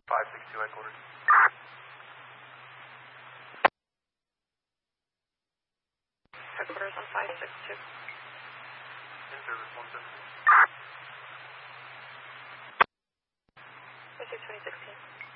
562 headquarters. Headquarters on 562. In service 117. 26 2016.